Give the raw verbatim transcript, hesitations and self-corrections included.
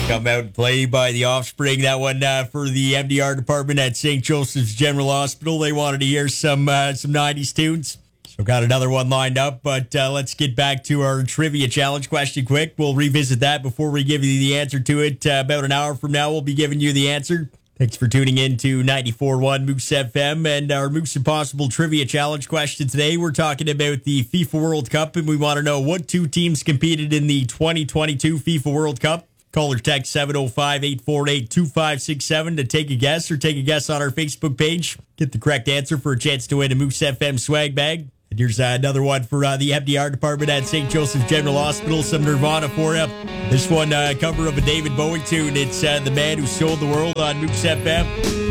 Come out and play by the Offspring. That one uh, for the M D R department at Saint Joseph's General Hospital. They wanted to hear some uh, some nineties tunes. So got another one lined up, but uh, let's get back to our trivia challenge question quick. We'll revisit that before we give you the answer to it. Uh, about an hour from now, we'll be giving you the answer. Thanks for tuning in to ninety-four point one Moose F M and our Moose Impossible Trivia Challenge question today. We're talking about the FIFA World Cup, and we want to know what two teams competed in the twenty twenty-two FIFA World Cup. Call or text seven oh five, eight four eight, two five six seven to take a guess, or take a guess on our Facebook page. Get the correct answer for a chance to win a Moose F M swag bag. And here's uh, another one for uh, the M D R department at Saint Joseph's General Hospital. Some Nirvana for you. This one, uh, cover of a David Bowie tune. It's uh, The Man Who Sold the World on Moose F M.